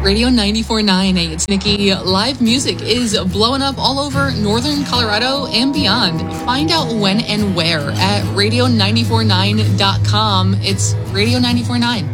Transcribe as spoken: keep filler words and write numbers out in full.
Radio ninety-four point nine, hey, it's Nikki. Live music is blowing up all over northern Colorado and beyond. Find out when and where at radio nine four nine dot com. It's Radio ninety-four point nine.